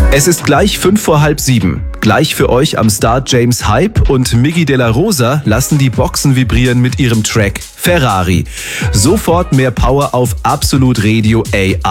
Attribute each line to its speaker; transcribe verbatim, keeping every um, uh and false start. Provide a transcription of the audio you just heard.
Speaker 1: Es ist gleich fünf vor halb sieben. Gleich für euch am Start James Hype und Miggy de la Rosa lassen die Boxen vibrieren mit ihrem Track Ferrari. Sofort mehr Power auf Absolut Radio A I.